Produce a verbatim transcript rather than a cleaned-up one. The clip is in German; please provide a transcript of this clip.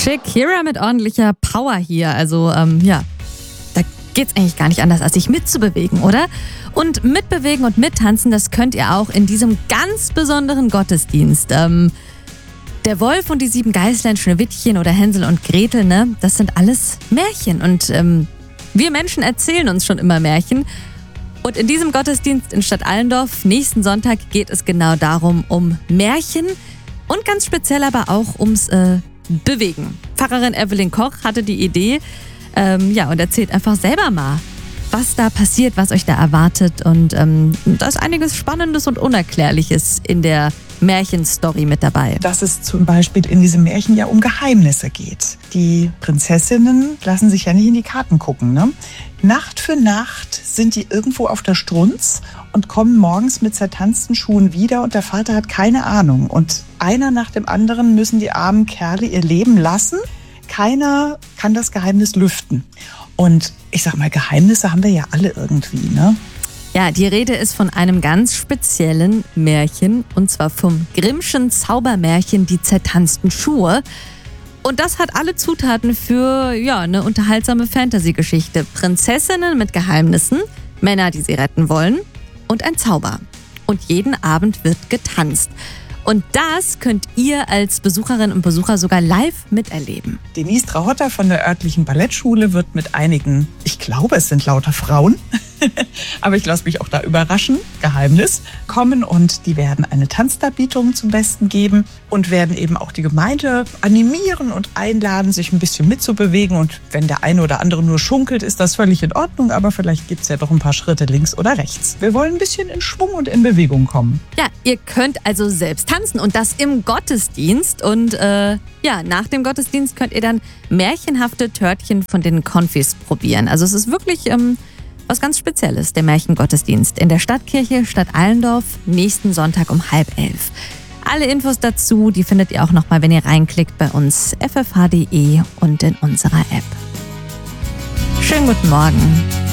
Shakira mit ordentlicher Power hier. Also, ähm, ja, da geht's eigentlich gar nicht anders, als sich mitzubewegen, oder? Und mitbewegen und mittanzen, das könnt ihr auch in diesem ganz besonderen Gottesdienst. Ähm, der Wolf und die sieben Geißlein, Schneewittchen oder Hänsel und Gretel, ne? Das sind alles Märchen. Und ähm, wir Menschen erzählen uns schon immer Märchen. Und in diesem Gottesdienst in Stadt Allendorf nächsten Sonntag geht es genau darum, um Märchen und ganz speziell aber auch ums äh, Bewegen. Pfarrerin Evelyn Koch hatte die Idee, ähm, ja, und erzählt einfach selber mal, was da passiert, was euch da erwartet. Und ähm, da ist einiges Spannendes und Unerklärliches in der Märchenstory mit dabei. Dass es zum Beispiel in diesem Märchen ja um Geheimnisse geht. Die Prinzessinnen lassen sich ja nicht in die Karten gucken, ne? Nacht für Nacht sind die irgendwo auf der Strunz und kommen morgens mit zertanzten Schuhen wieder und der Vater hat keine Ahnung. Und einer nach dem anderen müssen die armen Kerle ihr Leben lassen. Keiner kann das Geheimnis lüften. Und ich sag mal, Geheimnisse haben wir ja alle irgendwie, ne? Ja, die Rede ist von einem ganz speziellen Märchen, und zwar vom Grimmschen Zaubermärchen Die zertanzten Schuhe. Und das hat alle Zutaten für ja, eine unterhaltsame Fantasy-Geschichte. Prinzessinnen mit Geheimnissen, Männer, die sie retten wollen und ein Zauber. Und jeden Abend wird getanzt. Und das könnt ihr als Besucherinnen und Besucher sogar live miterleben. Denise Trahotter von der örtlichen Ballettschule wird mit einigen, ich glaube es sind lauter Frauen, aber ich lasse mich auch da überraschen, Geheimnis, kommen und die werden eine Tanzdarbietung zum Besten geben und werden eben auch die Gemeinde animieren und einladen, sich ein bisschen mitzubewegen. Und wenn der eine oder andere nur schunkelt, ist das völlig in Ordnung, aber vielleicht gibt es ja doch ein paar Schritte links oder rechts. Wir wollen ein bisschen in Schwung und in Bewegung kommen. Ja, ihr könnt also selbst tanzen und das im Gottesdienst. Und äh, ja, nach dem Gottesdienst könnt ihr dann märchenhafte Törtchen von den Konfis probieren. Also es ist wirklich ähm, was ganz Spezielles, der Märchengottesdienst in der Stadtkirche Stadt Allendorf nächsten Sonntag um halb elf. Alle Infos dazu, die findet ihr auch nochmal, wenn ihr reinklickt bei uns f f h punkt d e und in unserer App. Schönen guten Morgen.